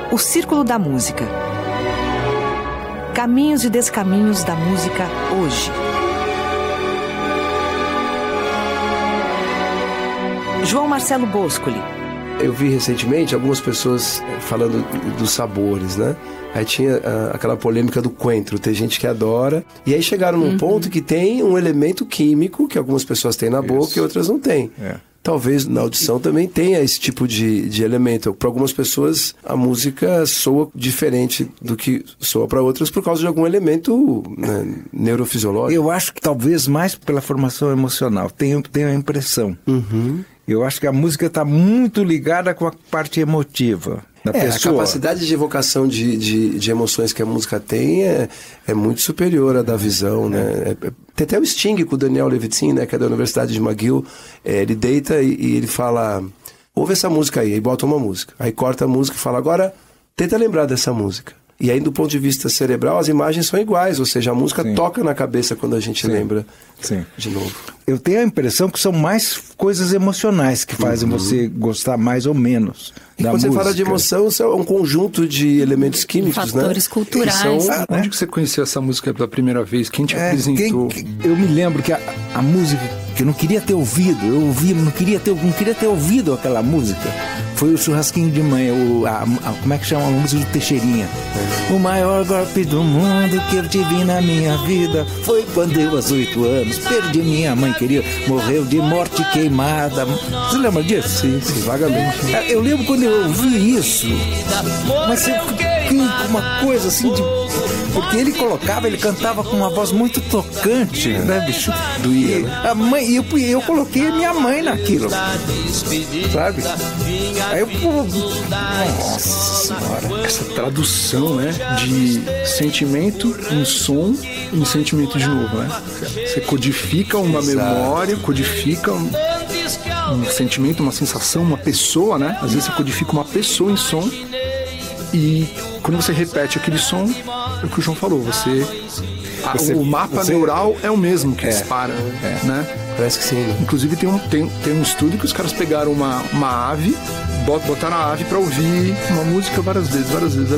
O Círculo da Música. Caminhos e descaminhos da música hoje. João Marcelo Boscoli. Eu vi recentemente algumas pessoas falando dos sabores, né? Aí tinha aquela polêmica do coentro, tem gente que adora. E aí chegaram num ponto que tem um elemento químico que algumas pessoas têm na boca e outras não têm. Talvez na audição também tenha esse tipo de elemento. Para algumas pessoas a música soa diferente do que soa para outras por causa de algum elemento, né, neurofisiológico. Eu acho que talvez mais pela formação emocional, tenho a impressão. Eu acho que a música está muito ligada com a parte emotiva da pessoa. A capacidade de evocação de emoções que a música tem é muito superior à da visão, né? Tem até o Sting com o Daniel Levitin, né, que é da Universidade de McGill. Ele deita e ele fala, ouve essa música aí bota uma música. Aí corta a música e fala, agora tenta lembrar dessa música. E aí, do ponto de vista cerebral, as imagens são iguais, ou seja, a música toca na cabeça quando a gente lembra de novo. Eu tenho a impressão que são mais coisas emocionais que fazem você gostar mais ou menos da música. Quando você fala de emoção, é um conjunto de elementos químicos, fatores culturais. Onde que você conheceu essa música pela primeira vez? Quem te apresentou? Eu me lembro que a música que eu não queria ter ouvido, não queria ter ouvido aquela música. Foi o Churrasquinho de Mãe, como é que chama a música do Teixeirinha? O maior golpe do mundo que eu tive na minha vida foi quando eu, aos 8 anos, perdi minha mãe querida, morreu de morte queimada. Você lembra disso? Sim, vagamente. Eu lembro quando eu ouvi isso, mas uma coisa assim de... Porque ele cantava com uma voz muito tocante, né, bicho? Doía, né? A mãe, eu coloquei a minha mãe naquilo, sabe? Aí eu, nossa senhora. Essa tradução, né, de sentimento em som, em sentimento de novo, né? Você codifica uma memória, codifica um sentimento, uma sensação, uma pessoa, né? Às vezes você codifica uma pessoa em som e quando você repete aquele som, é o que o João falou, o mapa neural é o mesmo que dispara, né? Parece que sim, né? Inclusive tem um estudo que os caras pegaram uma ave, botaram a ave para ouvir uma música várias vezes.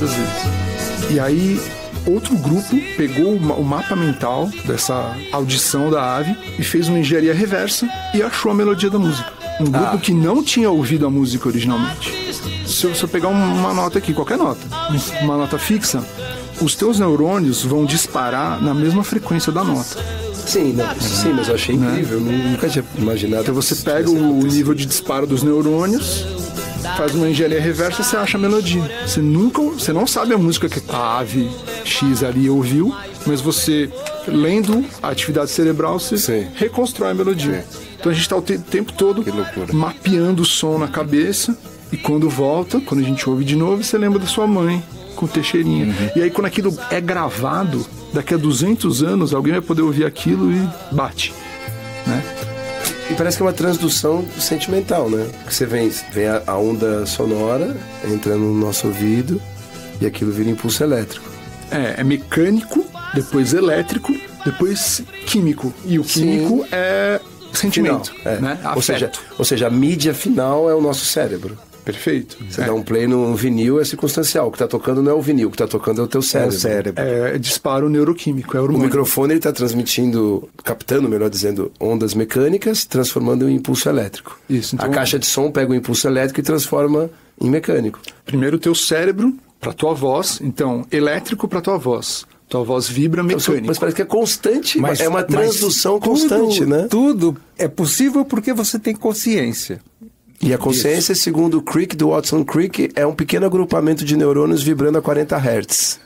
E aí outro grupo pegou o mapa mental dessa audição da ave e fez uma engenharia reversa e achou a melodia da música. Um grupo que não tinha ouvido a música originalmente. Se eu pegar uma nota aqui, qualquer nota, uma nota fixa, os teus neurônios vão disparar na mesma frequência da nota. Sim, mas eu achei incrível, nunca tinha imaginado. Então você pega o nível de disparo dos neurônios, faz uma engenharia reversa, você acha a melodia. Você não sabe a música que a ave X ali ouviu, mas você, lendo a atividade cerebral, você reconstrói a melodia. Então a gente está o tempo todo mapeando o som na cabeça, e quando volta, quando a gente ouve de novo, você lembra da sua mãe com Teixeirinha. E aí quando aquilo é gravado, daqui a 200 anos alguém vai poder ouvir aquilo e bate, né? E parece que é uma transdução sentimental, né? Que você vem a onda sonora, entra no nosso ouvido e aquilo vira impulso elétrico. É mecânico, depois elétrico, depois químico. E o químico é sentimento, né? Ou seja, a mídia final é o nosso cérebro. Perfeito. Você dá um play no vinil, é circunstancial. O que está tocando não é o vinil, o que está tocando é o teu cérebro. É disparo neuroquímico, é hormônio. O microfone está captando, melhor dizendo, ondas mecânicas, transformando em impulso elétrico. Isso. Então, a caixa de som pega o impulso elétrico e transforma em mecânico. Primeiro o teu cérebro para tua voz, então elétrico para tua voz. Tua voz vibra mecânica. Mas parece que é constante, é uma transdução constante, né? Tudo é possível porque você tem consciência. E a consciência, segundo o Crick, do Watson Crick, é um pequeno agrupamento de neurônios vibrando a 40 Hz.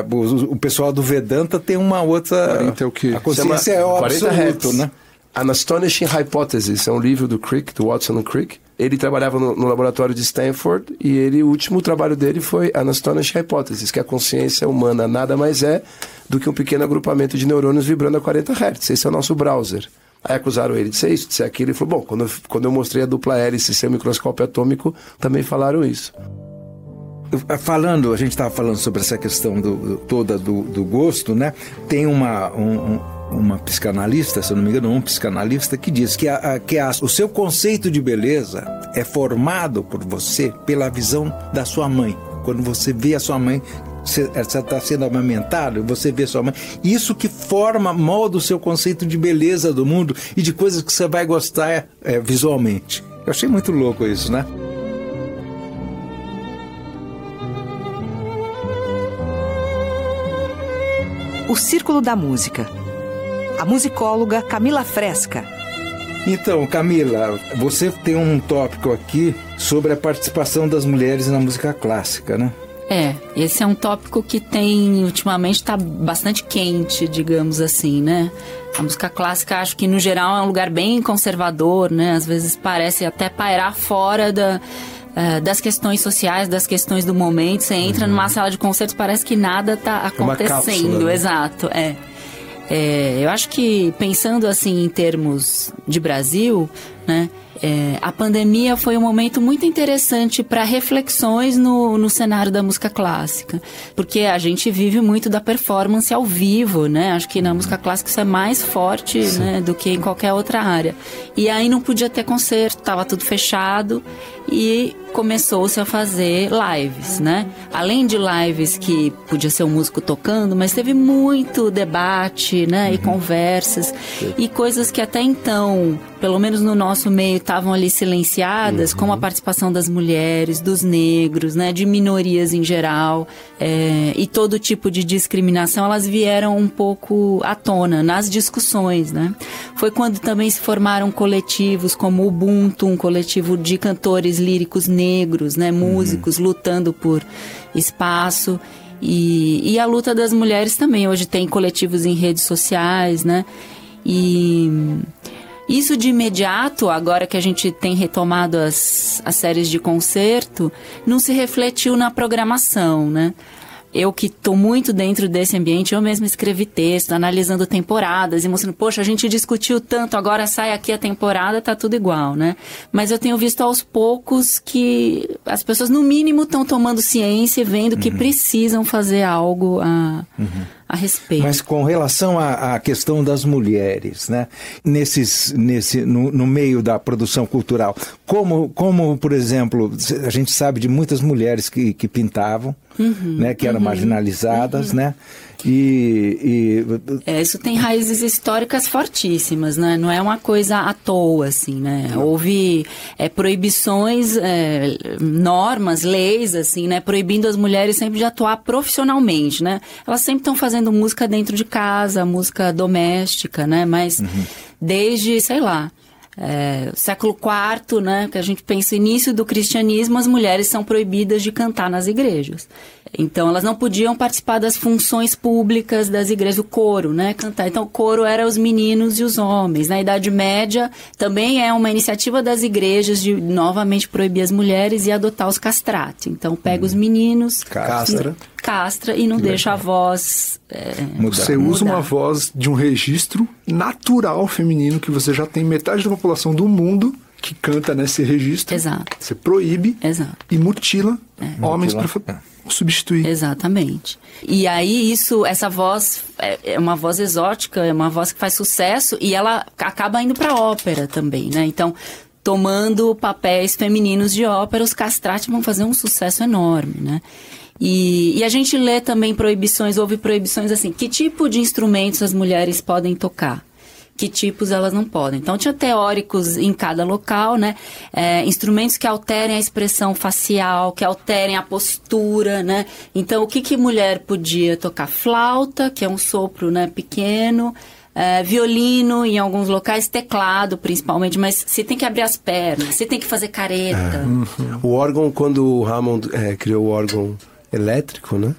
O pessoal do Vedanta tem uma outra... 40 é o quê? A consciência é o absoluto, né? An Astonishing Hypothesis, é um livro do Crick, do Watson Crick. Ele trabalhava no laboratório de Stanford e o último trabalho dele foi An Astonishing Hypothesis, que a consciência humana nada mais é do que um pequeno agrupamento de neurônios vibrando a 40 Hz. Esse é o nosso browser. Aí acusaram ele de ser isso, de ser aquilo. Ele falou, bom, quando eu mostrei a dupla hélice ser um microscópio atômico, também falaram isso. A gente estava falando sobre essa questão do gosto, né? Tem uma psicanalista, se eu não me engano, um psicanalista que diz que o seu conceito de beleza é formado por você pela visão da sua mãe. quando você vê a sua mãe, você está sendo amamentado, você vê sua mãe, isso que molda o seu conceito de beleza do mundo e de coisas que você vai gostar visualmente. Eu achei muito louco isso, né? O Círculo da Música. A musicóloga Camila Fresca. Então, Camila, você tem um tópico aqui sobre a participação das mulheres na música clássica, né? Esse é um tópico que ultimamente está bastante quente, digamos assim, né? A música clássica, acho que no geral é um lugar bem conservador, né? Às vezes parece até pairar fora das questões sociais, das questões do momento. Você entra numa sala de concertos, parece que nada está acontecendo. Uma cápsula, né? Exato, eu acho que, pensando assim em termos de Brasil, né, a pandemia foi um momento muito interessante para reflexões no cenário da música clássica, porque a gente vive muito da performance ao vivo, né? Acho que na música clássica isso é mais forte, né, do que em qualquer outra área. E aí não podia ter concerto, estava tudo fechado e começou-se a fazer lives, né? Além de lives que podia ser um músico tocando, mas teve muito debate, né, e conversas e coisas que até então, pelo menos no nosso meio, estavam ali silenciadas, como a participação das mulheres, dos negros, né, de minorias em geral, e todo tipo de discriminação, elas vieram um pouco à tona nas discussões, né? Foi quando também se formaram coletivos como o Ubuntu, um coletivo de cantores líricos negros, né, músicos lutando por espaço. E a luta das mulheres também. Hoje tem coletivos em redes sociais, né? E isso de imediato, agora que a gente tem retomado as séries de concerto, não se refletiu na programação, né? Eu que estou muito dentro desse ambiente, eu mesma escrevi texto, analisando temporadas e mostrando, poxa, a gente discutiu tanto, agora sai aqui a temporada, tá tudo igual, né? Mas eu tenho visto aos poucos que as pessoas, no mínimo, estão tomando ciência e vendo que precisam fazer algo a respeito. Mas com relação à questão das mulheres, né? No meio da produção cultural, como, por exemplo, a gente sabe de muitas mulheres que pintavam, né? Que eram marginalizadas, né? Isso tem raízes históricas fortíssimas, né? Não é uma coisa à toa, assim, né? Houve proibições, normas, leis, assim, né? Proibindo as mulheres sempre de atuar profissionalmente, né? Elas sempre estão fazendo música dentro de casa, música doméstica, né? Mas desde, sei lá, século IV, né, que a gente pensa início do cristianismo, as mulheres são proibidas de cantar nas igrejas. Então, elas não podiam participar das funções públicas das igrejas, o coro, né, cantar. Então, o coro era os meninos e os homens. Na Idade Média, também é uma iniciativa das igrejas de novamente proibir as mulheres e adotar os castrati. Então, pega os meninos, castra e não deixa a voz Você usa uma voz de um registro natural feminino, que você já tem metade da população do mundo que canta nesse registro. Exato. Você proíbe e mutila homens para substituir. Exatamente. E aí essa voz é uma voz exótica, é uma voz que faz sucesso e ela acaba indo para ópera também, né? Então, tomando papéis femininos de ópera, os castrati vão fazer um sucesso enorme, né? E a gente lê também houve proibições assim, que tipo de instrumentos as mulheres podem tocar? Que tipos elas não podem. Então, tinha teóricos em cada local, né? Instrumentos que alterem a expressão facial, que alterem a postura, né? Então, o que mulher podia tocar? Flauta, que é um sopro, né, pequeno, violino, em alguns locais, teclado, principalmente, mas você tem que abrir as pernas, você tem que fazer careta. O órgão, quando o Hammond criou o órgão elétrico, né?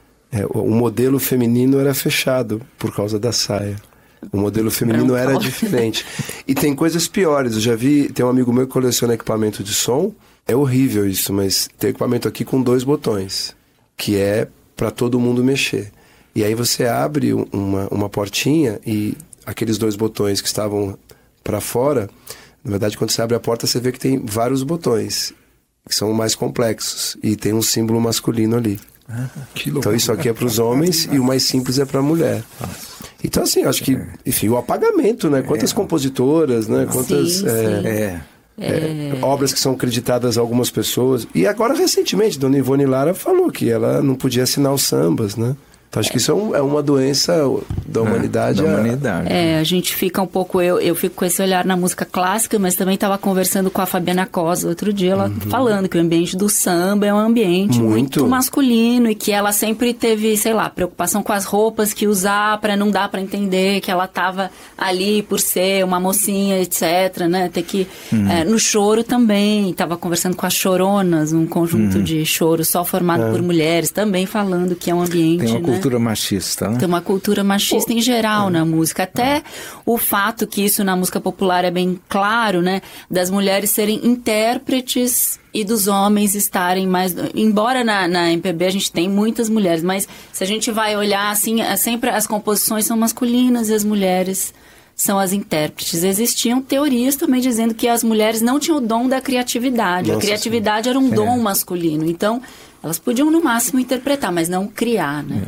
O modelo feminino era fechado por causa da saia. O modelo feminino era diferente. E tem coisas piores. Eu já vi, tem um amigo meu que coleciona equipamento de som. É horrível isso, mas tem equipamento aqui com 2 botões, que é para todo mundo mexer. E aí você abre uma portinha e aqueles 2 botões que estavam para fora, na verdade, quando você abre a porta, você vê que tem vários botões, que são mais complexos. E tem um símbolo masculino ali. Então isso aqui é para os homens e o mais simples é para a mulher. Então assim, acho que, enfim, o apagamento, né? Quantas compositoras, né? Quantas... Sim. obras que são creditadas a algumas pessoas. E agora, recentemente, Dona Ivone Lara falou que ela não podia assinar os sambas, né? Então, acho que isso é uma doença da humanidade. A gente fica um pouco... Eu fico com esse olhar na música clássica, mas também estava conversando com a Fabiana Cosa outro dia, ela falando que o ambiente do samba é um ambiente muito masculino e que ela sempre teve, sei lá, preocupação com as roupas que usar para não dar para entender que ela estava ali por ser uma mocinha, etc, né? Ter que... no choro também, estava conversando com as Choronas, um conjunto de choro só formado por mulheres, também falando que é um ambiente, tem uma né? cultura machista, né? Tem uma cultura machista em geral na música. Até o fato que isso na música popular é bem claro, né? Das mulheres serem intérpretes e dos homens estarem mais... Embora na MPB a gente tem muitas mulheres, mas se a gente vai olhar assim, sempre as composições são masculinas e as mulheres são as intérpretes. Existiam teorias também dizendo que as mulheres não tinham o dom da criatividade. Nossa, a criatividade era um dom masculino. Então, elas podiam no máximo interpretar, mas não criar, né?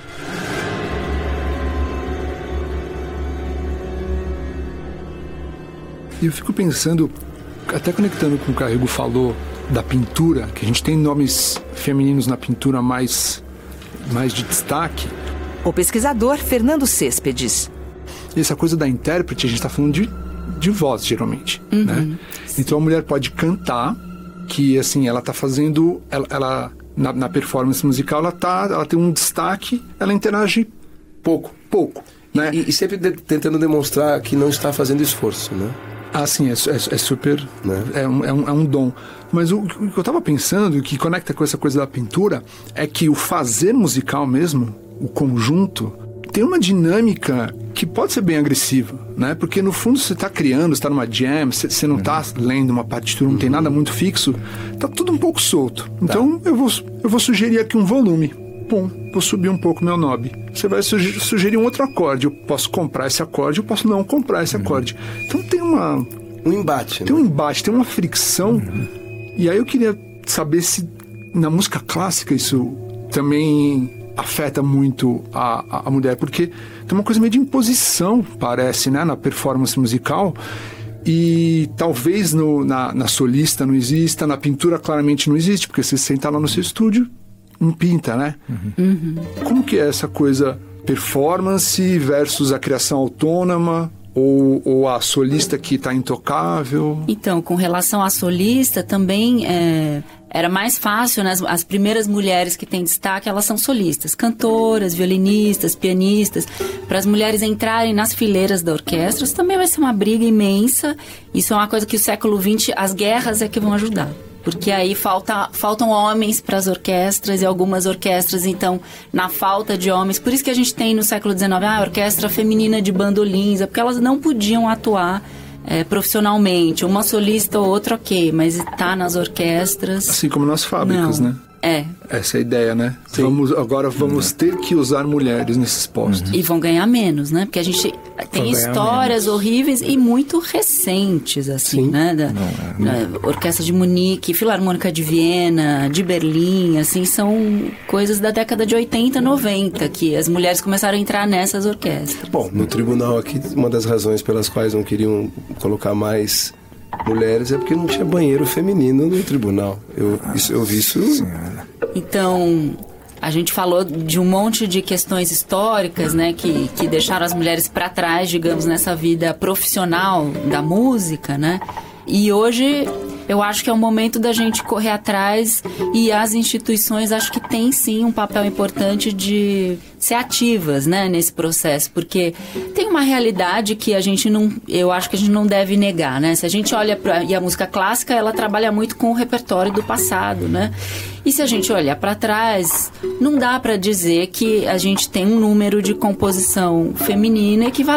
E eu fico pensando, até conectando com o que a Rigo falou da pintura, que a gente tem nomes femininos na pintura mais de destaque. O pesquisador Fernando Céspedes. E essa coisa da intérprete, a gente está falando de voz, geralmente, né? Então a mulher pode cantar, que assim, ela está fazendo... Ela na performance musical, ela tem um destaque, ela interage pouco, né? E sempre tentando demonstrar que não está fazendo esforço, né? Ah, sim, é super... Né? É um dom. Mas o que eu estava pensando, o que conecta com essa coisa da pintura, é que o fazer musical mesmo, o conjunto, tem uma dinâmica que pode ser bem agressiva, né? Porque no fundo você está criando, você está numa jam, você não está lendo uma partitura, não tem nada muito fixo, está tudo um pouco solto. Então eu vou sugerir aqui um volume. Bom, vou subir um pouco meu knob. Você vai sugerir um outro acorde. Eu posso comprar esse acorde, eu posso não comprar esse acorde. Então tem um embate. Tem um embate, tem uma fricção. E aí eu queria saber se na música clássica isso também afeta muito a mulher, porque tem uma coisa meio de imposição, parece, né, na performance musical, e talvez na solista não exista, na pintura claramente não existe, porque você senta lá no seu estúdio, não pinta, né? Como que é essa coisa performance versus a criação autônoma? Ou a solista que está intocável? Então, com relação à solista, também era mais fácil, né? As primeiras mulheres que têm destaque, elas são solistas, cantoras, violinistas, pianistas. Para as mulheres entrarem nas fileiras da orquestra, isso também vai ser uma briga imensa. Isso é uma coisa que o século XX, as guerras é que vão ajudar. Porque aí faltam homens para as orquestras, e algumas orquestras, então, na falta de homens. Por isso que a gente tem no século XIX a orquestra feminina de bandolins, porque elas não podiam atuar profissionalmente. Uma solista ou outra, ok, mas está nas orquestras... Assim como nas fábricas, não. Né? É. Essa é a ideia, né? Agora vamos ter que usar mulheres nesses postos. E vão ganhar menos, né? Porque a gente tem histórias horríveis e muito recentes, assim, né? Da Orquestra de Munique, Filarmônica de Viena, de Berlim, assim, são coisas da década de 80, 90, que as mulheres começaram a entrar nessas orquestras. Bom, no tribunal aqui, uma das razões pelas quais não queriam colocar mais mulheres é porque não tinha banheiro feminino no tribunal. Eu vi isso. Então, a gente falou de um monte de questões históricas, né, que deixaram as mulheres para trás, digamos, nessa vida profissional da música, né? E hoje eu acho que é o momento da gente correr atrás, e as instituições acho que têm sim um papel importante de ser ativas, né, nesse processo, porque tem uma realidade que eu acho que a gente não deve negar, né? Se a gente olha e a música clássica, ela trabalha muito com o repertório do passado, né? E se a gente olhar para trás, não dá para dizer que a gente tem um número de composição feminina equivalente